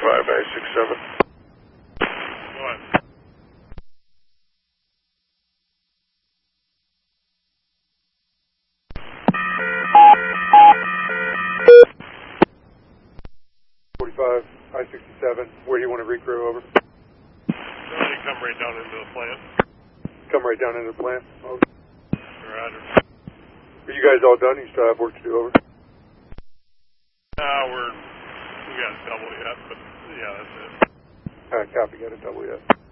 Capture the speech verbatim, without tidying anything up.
forty-five, I six seven. Go ahead. forty-five, I sixty-seven. Where do you want to recrew over? Somebody come right down into the plant. Come right down into the plant. Oh. Roger. Are you guys all done? You still have work to do over? Nah, we're, we got a double yet, but yeah, that's it. Alright, copy, got a double yet.